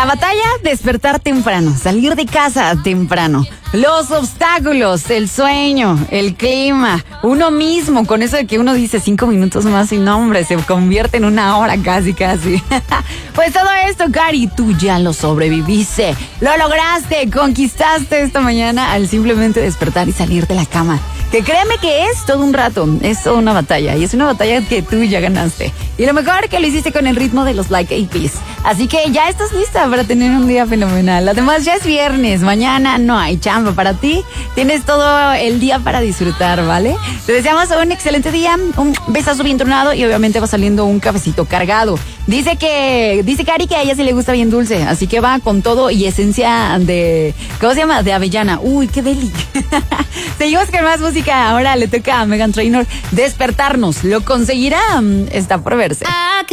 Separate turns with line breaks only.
La batalla, despertar temprano, salir de casa temprano. Los obstáculos, el sueño, el clima, uno mismo, con eso de que uno dice 5 minutos más y no, hombre, se convierte en 1 hora casi. Pues todo esto, Cari, tú ya lo sobreviviste, lo lograste, conquistaste esta mañana al simplemente despertar y salir de la cama. Que créeme que es todo un rato, es toda una batalla, y es una batalla que tú ya ganaste. Y lo mejor que lo hiciste con el ritmo de los Like APs. Así que ya estás lista para tener un día fenomenal. Además ya es viernes, mañana no hay chamba para ti. Tienes todo el día para disfrutar, ¿vale? Te deseamos un excelente día, un besazo bien tronado y obviamente va saliendo un cafecito cargado. Dice Cari que a ella sí le gusta bien dulce, así que va con todo y esencia de, ¿cómo se llama? De avellana. Uy, qué deli. Seguimos con más música. Ahora le toca a Meghan Trainor despertarnos. ¿Lo conseguirá? Está por verse.